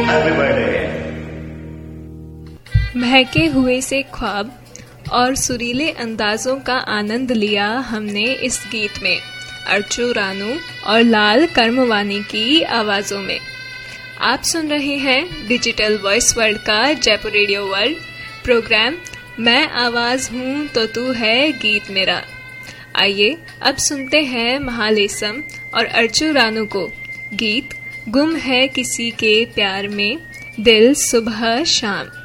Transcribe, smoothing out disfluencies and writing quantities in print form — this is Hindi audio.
Happy birthday. महके हुए से ख्वाब और सुरीले अंदाजों का आनंद लिया हमने इस गीत में, अर्चू रानू और लाल कर्मवानी की आवाजों में। आप सुन रहे हैं डिजिटल वॉइस वर्ल्ड का जयपुर रेडियो वर्ल्ड प्रोग्राम मैं आवाज हूँ तो तू है गीत मेरा। आइए अब सुनते हैं महालेसम और अर्चू रानू को गीत गुम है किसी के प्यार में दिल सुबह शाम।